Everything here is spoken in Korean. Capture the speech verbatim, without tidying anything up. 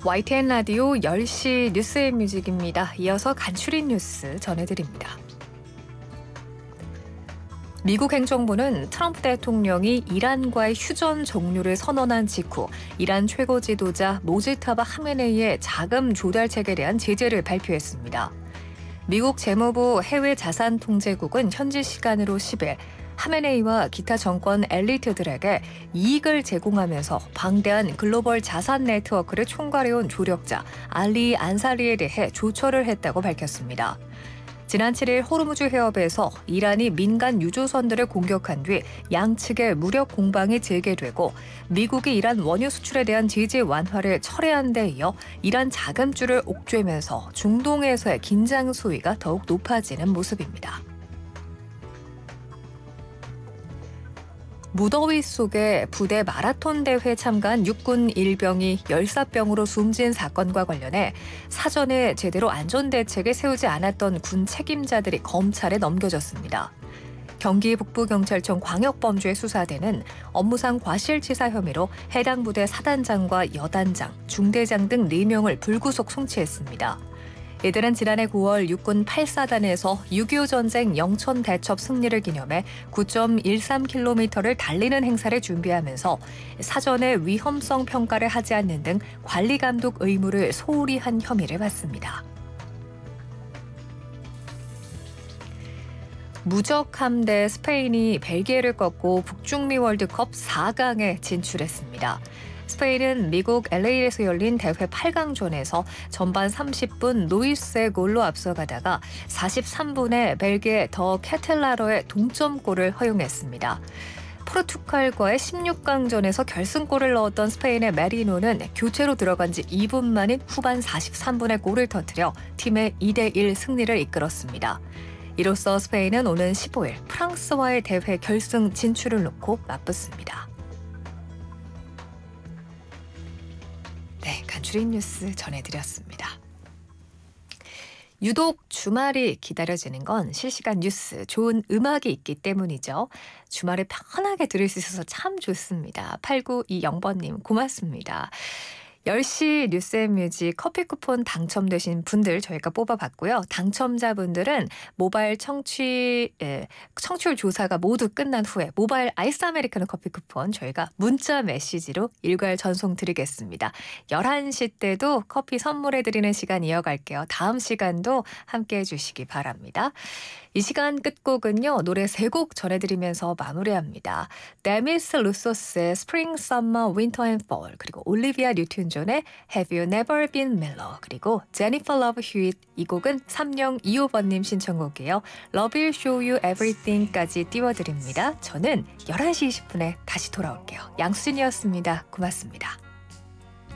와이티엔 라디오 열 시 뉴스앤뮤직입니다. 이어서 간추린 뉴스 전해드립니다. 미국 행정부는 트럼프 대통령이 이란과의 휴전 종료를 선언한 직후 이란 최고 지도자 모지타바 하메네이의 자금 조달책에 대한 제재를 발표했습니다. 미국 재무부 해외자산통제국은 현지 시간으로 십 일 하메네이와 기타 정권 엘리트들에게 이익을 제공하면서 방대한 글로벌 자산 네트워크를 총괄해온 조력자 알리 안사리에 대해 조처를 했다고 밝혔습니다. 지난 칠 일 호르무즈 해협에서 이란이 민간 유조선들을 공격한 뒤 양측의 무력 공방이 재개되고 미국이 이란 원유 수출에 대한 제재 완화를 철회한 데 이어 이란 자금줄을 옥죄면서 중동에서의 긴장 수위가 더욱 높아지는 모습입니다. 무더위 속에 부대 마라톤 대회에 참가한 육군 일병이 열사병으로 숨진 사건과 관련해 사전에 제대로 안전대책을 세우지 않았던 군 책임자들이 검찰에 넘겨졌습니다. 경기 북부경찰청 광역범죄수사대는 업무상 과실치사 혐의로 해당 부대 사단장과 여단장, 중대장 등 네 명을 불구속 송치했습니다. 이들은 지난해 구월 육군 팔 사단에서 육이오 전쟁 영천 대첩 승리를 기념해 구 점 일삼 킬로미터를 달리는 행사를 준비하면서 사전에 위험성 평가를 하지 않는 등 관리 감독 의무를 소홀히 한 혐의를 받습니다. 무적 함대 스페인이 벨기에를 꺾고 북중미 월드컵 사 강에 진출했습니다. 스페인은 미국 엘에이에서 열린 대회 팔 강전에서 전반 삼십 분 노이스의 골로 앞서가다가 사십삼 분에 벨기에 더 캐텔라러의 동점골을 허용했습니다. 포르투갈과의 십육 강전에서 결승골을 넣었던 스페인의 메리노는 교체로 들어간 지 이 분 만인 후반 사십삼 분에 골을 터뜨려 팀의 이 대 일 승리를 이끌었습니다. 이로써 스페인은 오는 십오 일 프랑스와의 대회 결승 진출을 놓고 맞붙습니다. 네, 간추린 뉴스 전해드렸습니다. 유독 주말이 기다려지는 건 실시간 뉴스, 좋은 음악이 있기 때문이죠. 주말에 편하게 들을 수 있어서 참 좋습니다. 팔구이영 번님 고맙습니다. 열 시 뉴스앤뮤직 커피 쿠폰 당첨되신 분들 저희가 뽑아봤고요. 당첨자분들은 모바일 청취, 예, 청취율 조사가 모두 끝난 후에 모바일 아이스 아메리카노 커피 쿠폰 저희가 문자 메시지로 일괄 전송 드리겠습니다. 열한 시 때도 커피 선물해드리는 시간 이어갈게요. 다음 시간도 함께해 주시기 바랍니다. 이 시간 끝곡은요. 노래 세 곡 전해드리면서 마무리합니다. 데미스 루소스의 Spring, Summer, Winter and Fall 그리고 올리비아 뉴튼 존의 Have You Never Been Mellow 그리고 제니퍼 러브 휴잇 이 곡은 삼공이오 번님 신청곡이에요. Love Will Show You Everything까지 띄워드립니다. 저는 열한 시 이십 분에 다시 돌아올게요. 양수진이었습니다. 고맙습니다.